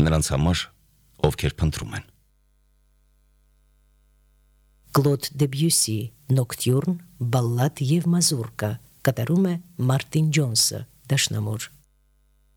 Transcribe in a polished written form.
նրանց համար, ովքեր փնտրում են։ Կլոդ Դեբյուսի Նոկտյուրն, բալլադ եւ մազուրկա կատարում է Մարտին Ջոնսը, դաշնամուր։